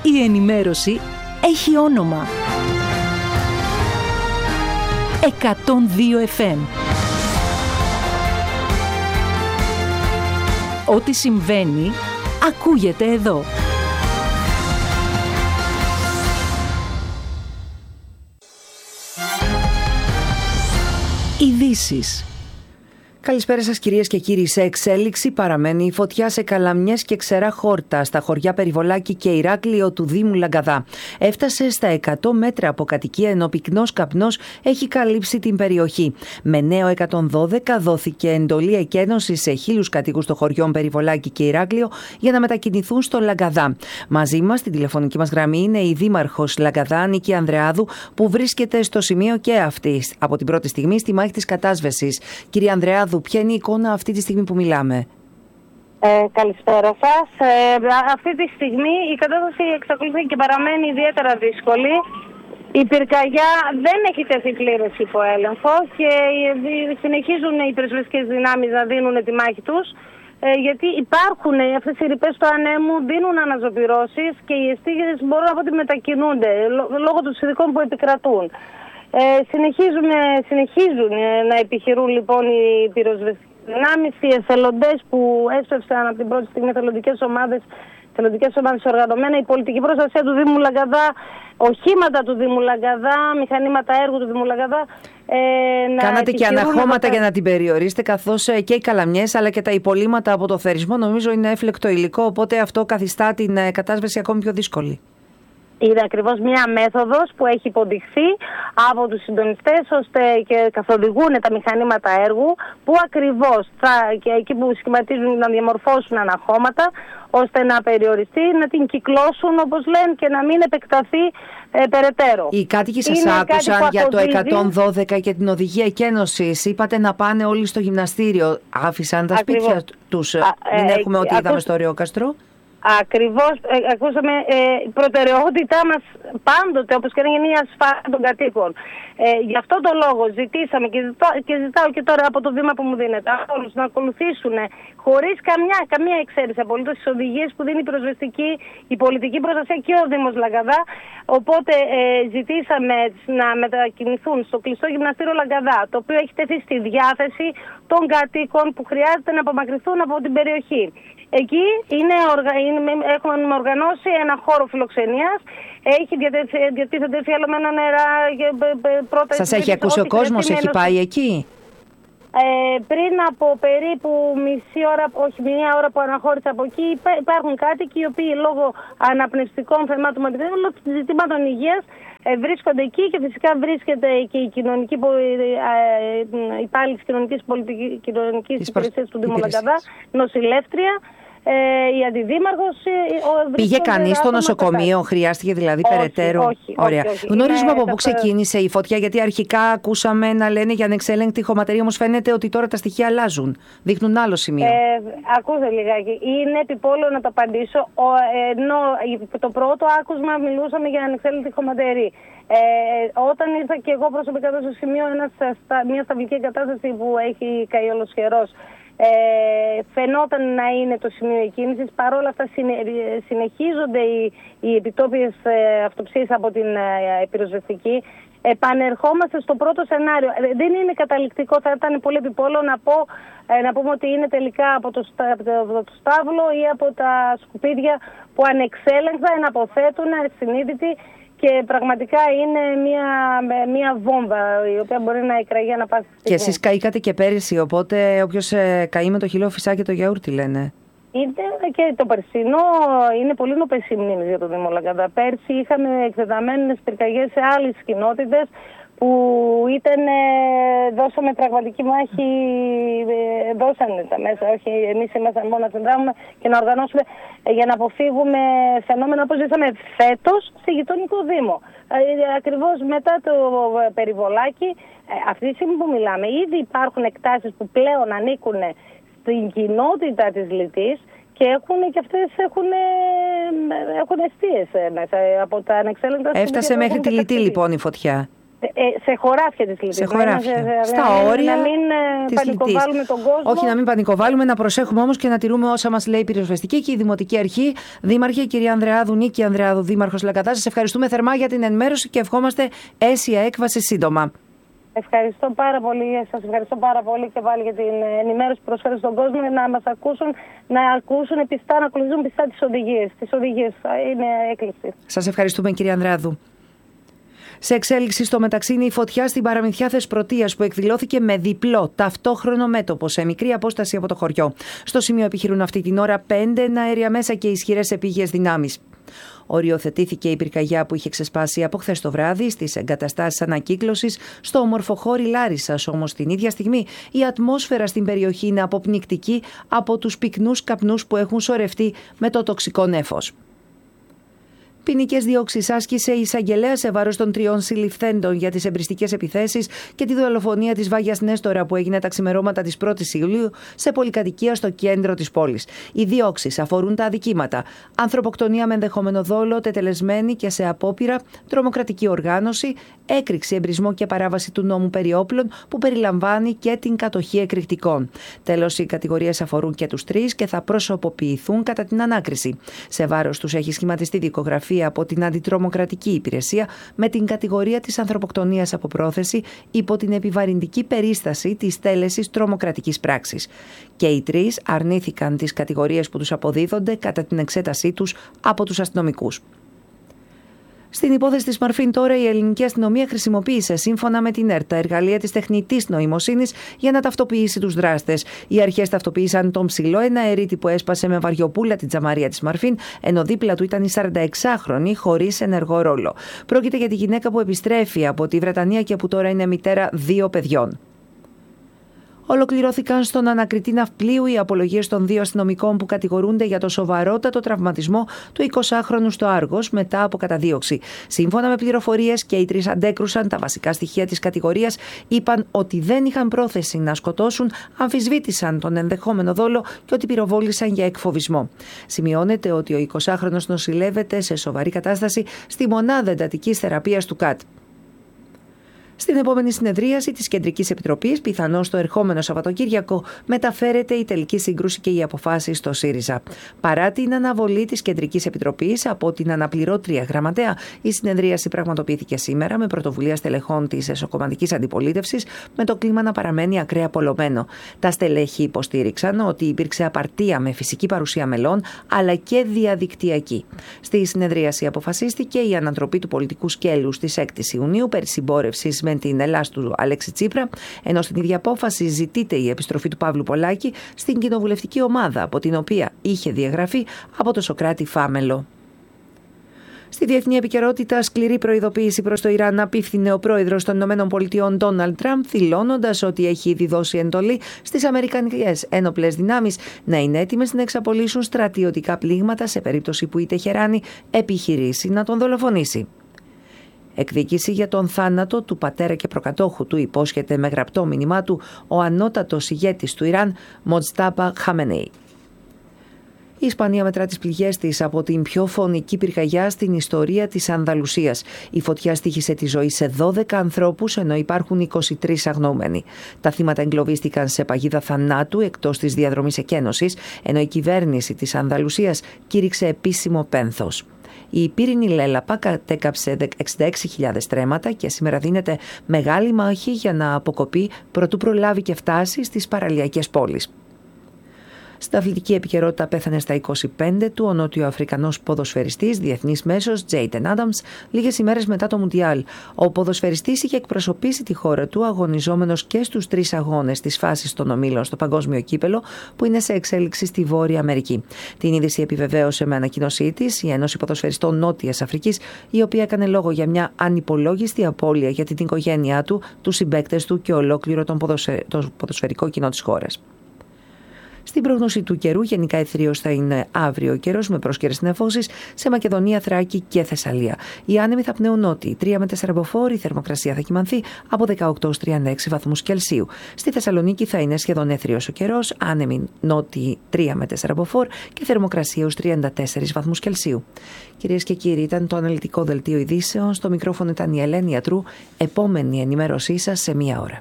Η ενημέρωση έχει όνομα. 102 FM. Ό,τι συμβαίνει, ακούγεται εδώ. Ειδήσεις. Καλησπέρα σας κυρίες και κύριοι. Σε εξέλιξη παραμένει η φωτιά σε Καλαμιές και Ξερά Χόρτα στα χωριά Περιβολάκη και Ηράκλειο του Δήμου Λαγκαδά. Έφτασε στα 100 μέτρα από κατοικία, ενώ πυκνός καπνός έχει καλύψει την περιοχή. Με νέο 112 δόθηκε εντολή εκένωση σε 1.000 κατοίκους των χωριών Περιβολάκη και Ηράκλειο για να μετακινηθούν στο Λαγκαδά. Μαζί μας στην τηλεφωνική μας γραμμή είναι η Δήμαρχος Λαγκαδά, Νίκη Ανδρεάδου, που βρίσκεται στο σημείο και αυτή από την πρώτη στιγμή στη μάχη της κατάσβεσης. Κυρία Ανδρεάδου, ποια είναι η εικόνα αυτή τη στιγμή που μιλάμε? Καλησπέρα σας. Αυτή τη στιγμή η κατάσταση εξακολουθεί και παραμένει ιδιαίτερα δύσκολη. Η πυρκαγιά δεν έχει τεθεί πλήρως υπό έλεγχο και συνεχίζουν οι πυροσβεστικές δυνάμεις να δίνουν τη μάχη τους, γιατί υπάρχουν αυτές οι ρηπές του ανέμου, δίνουν αναζωπυρώσεις και οι αιστείες μπορούν να πω ότι μετακινούνται λόγω των συνθηκών που επικρατούν. Συνεχίζουν να επιχειρούν λοιπόν οι πυροσβεστικές δυνάμεις, οι εθελοντές που έσπευσαν από την πρώτη στιγμή, εθελοντικές ομάδες οργανωμένα, η πολιτική προστασία του Δήμου Λαγκαδά, οχήματα του Δήμου Λαγκαδά, μηχανήματα έργου του Δήμου Λαγκαδά. Κάνατε και αναχώματα για να την περιορίσετε, καθώς και οι καλαμιές αλλά και τα υπολείμματα από το θερισμό νομίζω είναι έφλεκτο υλικό, οπότε αυτό καθιστά την κατάσβεση ακόμη πιο δύσκολη. Είναι ακριβώς μια μέθοδος που έχει υποδειχθεί από τους συντονιστές ώστε και καθοδηγούν τα μηχανήματα έργου που ακριβώς και εκεί που σχηματίζουν να διαμορφώσουν αναχώματα ώστε να περιοριστεί, να την κυκλώσουν όπως λένε και να μην επεκταθεί περαιτέρω. Οι κάτοικοι σας άκουσαν για το 112 και την οδηγία εκένωσης. Είπατε να πάνε όλοι στο γυμναστήριο. Άφησαν τα σπίτια τους. Μην έχουμε ό,τι είδαμε στο Ρεόκαστρο. Ακριβώς, ακούσαμε, η προτεραιότητά μας πάντοτε, όπως και να είναι, η ασφάλεια των κατοίκων. Γι' αυτό το λόγο ζητήσαμε και ζητάω και τώρα από το βήμα που μου δίνεται όλους να ακολουθήσουν χωρίς καμία εξαίρεση απολύτως τις οδηγίες που δίνει η πολιτική προστασία και ο Δήμος Λαγκαδά. Οπότε ζητήσαμε να μετακινηθούν στο κλειστό γυμναστήριο Λαγκαδά, το οποίο έχει τεθεί στη διάθεση των κατοίκων που χρειάζεται να απομακρυνθούν από την περιοχή. Εκεί έχουμε οργανώσει ένα χώρο φιλοξενίας. Διατίθενται φιαλωμένα νερά. Σας έχει ακούσει ο κόσμος, έχει πάει εκεί? Πριν από περίπου μία ώρα που αναχώρησα από εκεί, υπάρχουν κάτοικοι οι οποίοι λόγω αναπνευστικών θεμάτων, ζητημάτων υγείας, βρίσκονται εκεί και φυσικά βρίσκεται και η κοινωνική υπάλληλη της κοινωνικής υπηρεσίας του Δήμου Λαγκαδά, νοσηλεύτρια. Η αντιδήμαρχος. Πήγε κανείς στο νοσοκομείο, χρειάστηκε δηλαδή περαιτέρω? Όχι. Γνωρίζουμε από πού ξεκίνησε η φωτιά, γιατί αρχικά ακούσαμε να λένε για ανεξέλεγκτη χωματερή, όμως φαίνεται ότι τώρα τα στοιχεία αλλάζουν. Δείχνουν άλλο σημείο. Ακούστε λιγάκι. Είναι επιπόλαιο να το απαντήσω. Ενώ το πρώτο άκουσμα μιλούσαμε για ανεξέλεγκτη χωματερή. Όταν ήρθα και εγώ προσωπικά στο σημείο, μια σταυλική εγκατάσταση που έχει καεί ολοσχερός, φαινόταν να είναι το σημείο εκκίνησης. Παρ' όλα αυτά συνεχίζονται οι επιτόπιες αυτοψίες από την πυροσβεστική. Επανερχόμαστε στο πρώτο σενάριο. Δεν είναι καταληκτικό, θα ήταν πολύ επιπόλαιο να πούμε ότι είναι τελικά από το στάβλο ή από τα σκουπίδια που ανεξέλεγκτα εναποθέτουν ασυνείδητοι. Και πραγματικά είναι μια βόμβα η οποία μπορεί να εκραγεί ανα πάση στιγμή. Και εσείς καήκατε και πέρυσι, οπότε όποιος καεί με το χυλό φυσά και το γιαούρτι λένε. Και το περσινό είναι πολύ νοπές οι μνήμες για το Δήμο Λαγκαδά. Πέρσι είχαμε εκτεταμένες πυρκαγιές σε άλλες κοινότητες που δώσαμε πραγματική μάχη, δώσανε τα μέσα, όχι εμείς ήμασταν μόνο να συνδράμουμε και να οργανώσουμε για να αποφύγουμε φαινόμενα όπως ζήσαμε φέτος σε γειτονικό Δήμο. Ακριβώς μετά το Περιβολάκι, αυτή τη στιγμή που μιλάμε, ήδη υπάρχουν εκτάσεις που πλέον ανήκουν στην κοινότητα της Λιτής και έχουν εστίες μέσα από τα ανεξέλεγκτα. Έφτασε μέχρι τη Λιτή λοιπόν η φωτιά. Σε χωράφια της Λιτής. Σε χωράφια. Στα όρια. Να μην πανικοβάλλουμε τον κόσμο. Όχι, να μην πανικοβάλλουμε, να προσέχουμε όμως και να τηρούμε όσα μας λέει η πυροσβεστική και η Δημοτική Αρχή. Δήμαρχε, κυρία Ανδρεάδου, Νίκη Ανδρεάδου, Δήμαρχος Λαγκαδά, σας ευχαριστούμε θερμά για την ενημέρωση και ευχόμαστε αίσια έκβαση σύντομα. Ευχαριστώ πάρα πολύ. Σας ευχαριστώ πάρα πολύ και πάλι για την ενημέρωση που προσφέρετε στον κόσμο, να μας ακούσουν, να ακούσουν πιστά, να ακολουθούν πιστά τις οδηγίες. Τις οδηγίες είναι έκκληση. Σας ευχαριστούμε, κυρία Ανδρεάδου. Σε εξέλιξη στο μεταξύ είναι η φωτιά στην παραμυθιά Θεσπρωτείας που εκδηλώθηκε με διπλό ταυτόχρονο μέτωπο σε μικρή απόσταση από το χωριό. Στο σημείο επιχειρούν αυτή την ώρα 5 αέρια μέσα και ισχυρές επίγειες δυνάμεις. Οριοθετήθηκε η πυρκαγιά που είχε ξεσπάσει από χθες το βράδυ στις εγκαταστάσεις ανακύκλωσης στο ομορφοχώρι Λάρισσας. Όμως την ίδια στιγμή η ατμόσφαιρα στην περιοχή είναι αποπνικτική από τους πυκνούς καπνούς που έχουν σωρευτεί με το τοξικό νέφος. Ποινικές διώξεις άσκησε η εισαγγελέα σε βάρος των 3 συλληφθέντων για τις εμπριστικές επιθέσεις και τη δολοφονία της Βάγιας Νέστορα που έγινε τα ξημερώματα της 1ης Ιουλίου σε πολυκατοικία στο κέντρο της πόλης. Οι διώξεις αφορούν τα αδικήματα: ανθρωποκτονία με ενδεχόμενο δόλο, τετελεσμένη και σε απόπειρα, τρομοκρατική οργάνωση, έκρηξη, εμπρισμό και παράβαση του νόμου περί όπλων που περιλαμβάνει και την κατοχή εκρηκτικών. Τέλος, οι κατηγορίες αφορούν και τους 3 και θα προσωποποιηθούν κατά την ανάκριση. Σε βάρος τους έχει σχηματιστεί δικογραφία από την Αντιτρομοκρατική Υπηρεσία με την κατηγορία της ανθρωποκτονίας από πρόθεση υπό την επιβαρυντική περίσταση της τέλεσης τρομοκρατικής πράξης. Και οι 3 αρνήθηκαν τις κατηγορίες που τους αποδίδονται κατά την εξέτασή τους από τους αστυνομικούς. Στην υπόθεση της Μαρφίν τώρα η ελληνική αστυνομία χρησιμοποίησε σύμφωνα με την ΕΡΤ τα εργαλεία της τεχνητής νοημοσύνης για να ταυτοποιήσει τους δράστες. Οι αρχές ταυτοποίησαν τον ψηλό εναερίτη που έσπασε με βαριοπούλα την τζαμαρία της Μαρφίν, ενώ δίπλα του ήταν η 46χρονη χωρίς ενεργό ρόλο. Πρόκειται για τη γυναίκα που επιστρέφει από τη Βρετανία και που τώρα είναι μητέρα 2 παιδιών. Ολοκληρώθηκαν στον ανακριτή ναυπλίου οι απολογίες των 2 αστυνομικών που κατηγορούνται για το σοβαρότατο τραυματισμό του 20χρονου στο Άργος μετά από καταδίωξη. Σύμφωνα με πληροφορίες, και οι 3 αντέκρουσαν τα βασικά στοιχεία της κατηγορίας, είπαν ότι δεν είχαν πρόθεση να σκοτώσουν, αμφισβήτησαν τον ενδεχόμενο δόλο και ότι πυροβόλησαν για εκφοβισμό. Σημειώνεται ότι ο 20χρονος νοσηλεύεται σε σοβαρή κατάσταση στη μονάδα εντατικής θεραπείας του ΚΑΤ. Στην επόμενη συνεδρίαση της Κεντρικής Επιτροπής, πιθανώς το ερχόμενο Σαββατοκύριακο, μεταφέρεται η τελική σύγκρουση και οι αποφάσεις στο ΣΥΡΙΖΑ. Παρά την αναβολή της Κεντρικής Επιτροπής από την αναπληρώτρια γραμματέα, η συνεδρίαση πραγματοποιήθηκε σήμερα με πρωτοβουλία στελεχών της εσωκομματικής αντιπολίτευσης, με το κλίμα να παραμένει ακραία πολλωμένο. Τα στελέχη υποστήριξαν ότι υπήρξε απαρτία με φυσική παρουσία μελών, αλλά και διαδικτυακή. Στη συνεδρίαση αποφασίστηκε η ανατροπή του πολιτικού σκέλους της 6ης Ιουνίου περί συμπόρευσης με την Ελλάς του Αλέξη Τσίπρα, ενώ στην ίδια απόφαση ζητείται η επιστροφή του Παύλου Πολάκη στην κοινοβουλευτική ομάδα από την οποία είχε διαγραφεί από το Σωκράτη Φάμελο. Στη διεθνή επικαιρότητα, σκληρή προειδοποίηση προς το Ιράν απίφθινε ο πρόεδρος των ΗΠΑ Ντόναλντ Τραμπ, δηλώνοντας ότι έχει ήδη δώσει εντολή στις αμερικανικές ένοπλες δυνάμεις να είναι έτοιμες να εξαπολύσουν στρατιωτικά πλήγματα σε περίπτωση που η Τεχεράνη επιχειρήσει να τον δολοφονήσει. Εκδίκηση για τον θάνατο του πατέρα και προκατόχου του υπόσχεται με γραπτό μήνυμά του ο ανώτατος ηγέτης του Ιράν, Μοτζτάμπα Χαμενέι. Η Ισπανία μετρά τις πληγές της από την πιο φωνική πυρκαγιά στην ιστορία της Ανδαλουσίας. Η φωτιά στοίχησε τη ζωή σε 12 ανθρώπους, ενώ υπάρχουν 23 αγνοούμενοι. Τα θύματα εγκλωβίστηκαν σε παγίδα θανάτου εκτός της διαδρομής εκένωσης, ενώ η κυβέρνηση της Ανδαλουσίας κήρυξε επίσημο πένθος. Η πύρινη λέλαπα κατέκαψε 66.000 στρέμματα και σήμερα δίνεται μεγάλη μάχη για να αποκοπεί προτού προλάβει και φτάσει στις παραλιακές πόλεις. Στην αθλητική επικαιρότητα πέθανε στα 25 του ο νότιο-αφρικανός ποδοσφαιριστής διεθνής μέσος Τζέιτεν Άνταμς λίγες ημέρες μετά το Μουντιάλ. Ο ποδοσφαιριστής είχε εκπροσωπήσει τη χώρα του αγωνιζόμενος και στους 3 αγώνες της φάσης των ομίλων στο παγκόσμιο κύπελο που είναι σε εξέλιξη στη Βόρεια Αμερική. Την είδηση επιβεβαίωσε με ανακοίνωσή της η Ένωση Ποδοσφαιριστών Νότιας Αφρικής, η οποία έκανε λόγο για μια ανυπολόγιστη απώλεια για την οικογένειά του, τους συμπαίκτες του και ολόκληρο τον ποδοσφαιρικό κοινό της χώρας. Στην πρόγνωση του καιρού, γενικά εθρείος θα είναι αύριο ο καιρός με πρόσκαιρες νεφώσεις σε Μακεδονία, Θράκη και Θεσσαλία. Οι άνεμοι θα πνέουν νότιοι 3 με 4 μποφόρ, η θερμοκρασία θα κυμανθεί από 18 ως 36 βαθμούς Κελσίου. Στη Θεσσαλονίκη θα είναι σχεδόν εθρείος ο καιρός, άνεμοι νότιοι 3 με 4 μποφόρ και θερμοκρασία ως 34 βαθμούς Κελσίου. Κυρίες και κύριοι, ήταν το αναλυτικό δελτίο ειδήσεων. Στο μικρόφωνο ήταν η Ελένη Ιατρού. Επόμενη ενημέρωσή σας σε 1 ώρα.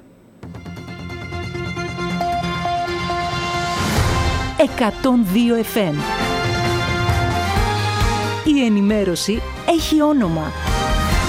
102 FM. Η ενημέρωση έχει όνομα.